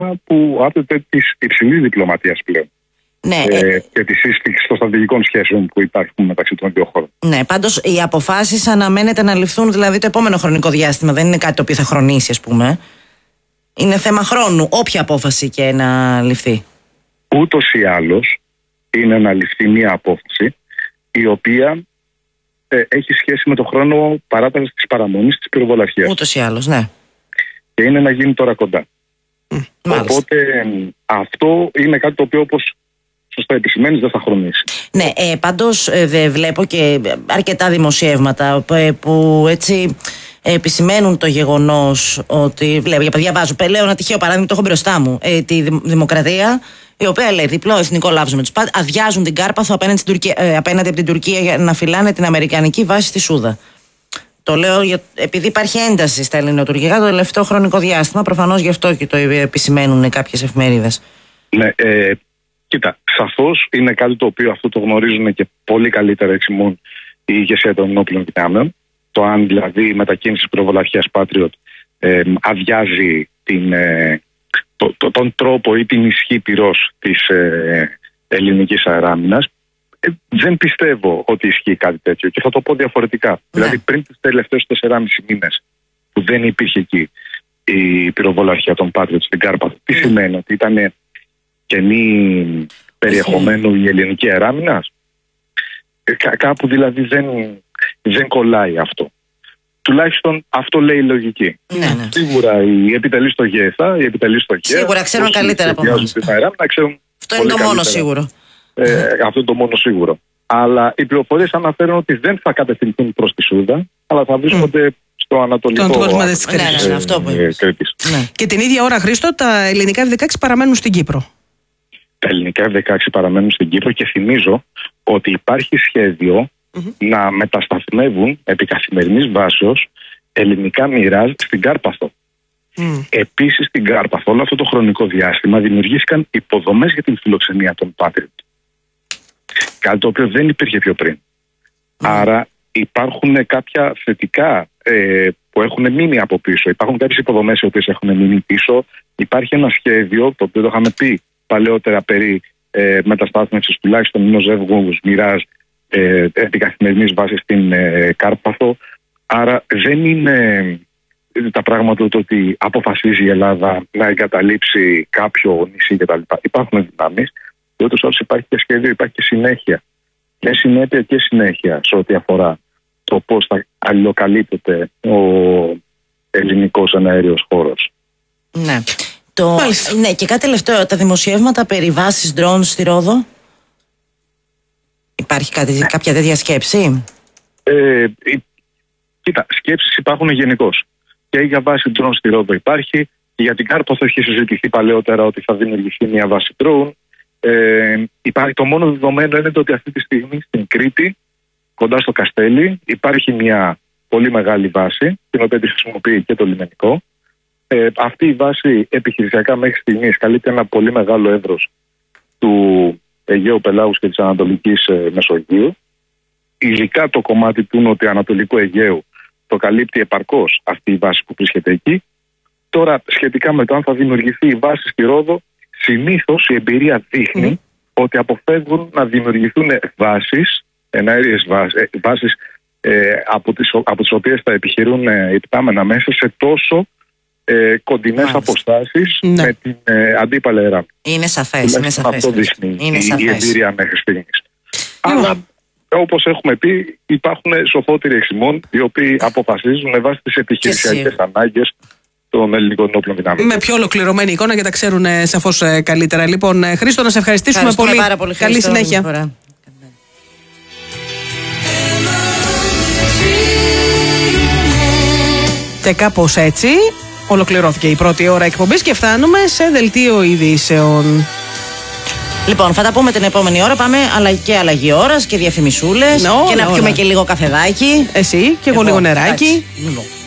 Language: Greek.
που άπτεται της υψηλής διπλωματίας πλέον. Ναι, και τη σύσφυξη των στρατηγικών σχέσεων που υπάρχουν μεταξύ των δύο χωρών. Ναι, πάντως οι αποφάσεις αναμένεται να ληφθούν δηλαδή το επόμενο χρονικό διάστημα. Δεν είναι κάτι το οποίο θα χρονίσει, ας πούμε. Είναι θέμα χρόνου, όποια απόφαση και να ληφθεί. Ούτως ή άλλως είναι να ληφθεί μια απόφαση η οποία έχει σχέση με το χρόνο παράτασης της παραμονής της πυροβολαρχίας. Ούτως ή άλλως, ναι. Και είναι να γίνει τώρα κοντά. Οπότε αυτό είναι κάτι το οποίο, όπως σωστά επισημαίνεις, δεν θα χρονίσει. Ναι, πάντως δεν βλέπω και αρκετά δημοσιεύματα που έτσι επισημαίνουν το γεγονός ότι, βλέπω, για παιδιά βάζω, λέω ένα τυχαίο παράδειγμα, το έχω μπροστά μου, τη Δημοκρατία, η οποία λέει διπλό εθνικό λάβσμα με τους πάντες, αδειάζουν την Κάρπαθο απέναντι από την Τουρκία για να φυλάνε την αμερικανική βάση στη Σούδα. Το λέω επειδή υπάρχει ένταση στα ελληνοτουρκικά το τελευταίο χρονικό διάστημα, προφανώς γι' αυτό και το επισημαίνουν κάποιες εφημερίδες. Ναι, κοίτα, σαφώς είναι κάτι το οποίο αυτό το γνωρίζουν και πολύ καλύτερα εξημών η ηγεσία των ενόπλων δυνάμεων. Το αν δηλαδή η μετακίνηση πυροβολαρχίας Patriot αδειάζει τον τρόπο ή την ισχύ πυρός της ελληνικής αεράμινας. Δεν πιστεύω ότι ισχύει κάτι τέτοιο και θα το πω διαφορετικά. Ναι. Δηλαδή πριν τους τελευταίους 4,5 μήνες που δεν υπήρχε εκεί η πυροβολαρχία των Patriot στην Κάρπαθο, τι σημαίνει, ότι ήταν κενή περιεχομένου η ελληνική αεράμινα? Κάπου δηλαδή δεν κολλάει αυτό. Τουλάχιστον αυτό λέει η λογική. Ναι. Σίγουρα οι επιτελείς στο ΓΕΘΑ, οι επιτελείς στο ΓΕΘΑ, σίγουρα ξέρουν καλύτερα από εμάς. Αυτό είναι το μόνο σίγουρο. Αυτό είναι το μόνο σίγουρο. Αλλά οι πληροφορίες αναφέρουν ότι δεν θα κατευθυνθούν προς τη Σούδα, αλλά θα βρίσκονται στο ανατολικό κόσμο της Κρήτης. Και την ίδια ώρα, Χρήστο, τα ελληνικά F-16 παραμένουν στην Κύπρο. Τα ελληνικά F-16 παραμένουν στην Κύπρο και θυμίζω ότι υπάρχει σχέδιο να μετασταθμεύουν επί καθημερινής βάσεως ελληνικά μοιράζ στην Κάρπαθο. Επίσης στην Κάρπαθο όλο αυτό το χρονικό διάστημα δημιουργήθηκαν υποδομές για την φιλοξενία των Patriot. Κάτι το οποίο δεν υπήρχε πιο πριν. Άρα υπάρχουν κάποια θετικά που έχουν μείνει από πίσω. Υπάρχουν κάποιες υποδομές οι οποίες έχουν μείνει πίσω. Υπάρχει ένα σχέδιο, το οποίο το είχαμε πει παλαιότερα, περί μεταστάθμευσης τουλάχιστον ενός ζεύγου μοιράζ επί καθημερινής βάσης στην Κάρπαθο. Άρα δεν είναι τα πράγματα το ότι αποφασίζει η Ελλάδα να εγκαταλείψει κάποιο νησί κτλ. Υπάρχουν δυνάμεις. Και ούτως όσο υπάρχει και σχέδιο, υπάρχει και συνέχεια. Και συνέπεια και συνέχεια σε ό,τι αφορά το πώς θα αλληλοκαλύπτεται ο ελληνικός εναέριος χώρος. Ναι. Ναι, και κάτι τελευταίο. Τα δημοσιεύματα περί βάσης drone στη Ρόδο. Υπάρχει κάποια τέτοια σκέψη? Κοίτα, σκέψεις υπάρχουν γενικώς. Και για βάση drone στη Ρόδο υπάρχει. Και για την Κάρπαθο έχει συζητηθεί παλαιότερα ότι θα δημιουργηθεί μια βάση drone. Υπάρχει, το μόνο δεδομένο είναι ότι αυτή τη στιγμή στην Κρήτη, κοντά στο Καστέλι, υπάρχει μια πολύ μεγάλη βάση, την οποία τη χρησιμοποιεί και το λιμενικό. Αυτή η βάση επιχειρησιακά μέχρι στιγμής καλύπτει ένα πολύ μεγάλο έδρος του Αιγαίου Πελάγους και της Ανατολικής Μεσογείου. Ειδικά το κομμάτι του νοτιοανατολικού Αιγαίου το καλύπτει επαρκώς αυτή η βάση που βρίσκεται εκεί. Τώρα, σχετικά με το αν θα δημιουργηθεί η βάση στη Ρόδο, συνήθως η εμπειρία δείχνει ότι αποφεύγουν να δημιουργηθούν βάσεις, εναέριες βάσεις από τις οποίες θα επιχειρούν υπτάμενα μέσα σε τόσο κοντινές αποστάσεις με την αντίπαλη αερά. Είναι σαφές. Αυτό δείχνει η εμπειρία μέχρι στιγμής. Αλλά όπως έχουμε πει, υπάρχουν σοφότεροι εξημών οι οποίοι αποφασίζουν με βάση τις επιχειρησιακές ανάγκες των ελληνικών ενόπλων δυνάμεων. Με πιο ολοκληρωμένη εικόνα και τα ξέρουν σαφώς καλύτερα. Λοιπόν, Χρήστο, να σε ευχαριστήσουμε πολύ. Πάρα πολύ. Καλή συνέχεια. Και κάπως έτσι ολοκληρώθηκε η πρώτη ώρα εκπομπής και φτάνουμε σε δελτίο ειδήσεων. Λοιπόν, θα τα πούμε την επόμενη ώρα. Πάμε και αλλαγή ώρας και διαφημισούλες. Και να πιούμε και λίγο καφεδάκι. Εσύ και εγώ λίγο νεράκι.